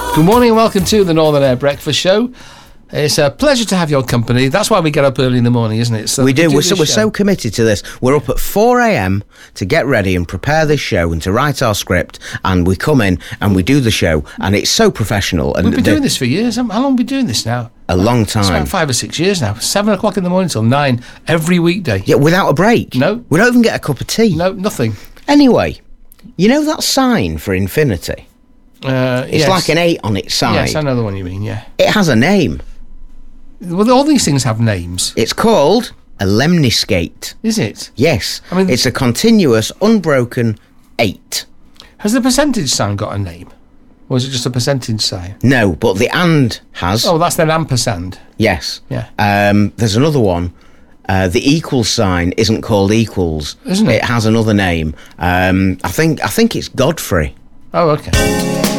Good morning and welcome to the Northern Air Breakfast Show. It's a pleasure to have your company. That's why we get up early in the morning, isn't it? So we do. We're so committed to this. We're up at 4 a.m. to get ready and prepare this show and to write our script. And we come in and we do the show. And it's so professional. And we've been doing this for years. How long have we been doing this now? A long time. It's about 5 or 6 years now. 7 o'clock in the morning till 9 every weekday. Yeah, without a break. No. We don't even get a cup of tea. No, nothing. Anyway, you know that sign for infinity? It's yes. like an 8 on its side. Yes, I know the one you mean, yeah. It has a name. Well, all these things have names. It's called a lemniscate. Is it? Yes. I mean, it's a continuous, unbroken 8. Has the percentage sign got a name? Or is it just a percentage sign? No, but the and has. Oh, that's then ampersand. Yes. Yeah. There's another one. The equals sign isn't called equals. Isn't it? It has another name. I think it's Godfrey. Oh, okay.